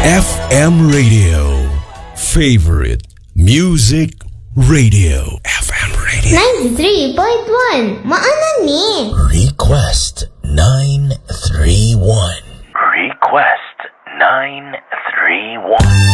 FM Radio. Favorite Music Radio. FM Radio. 93.1. Maanan ni. Request 931. Request 931.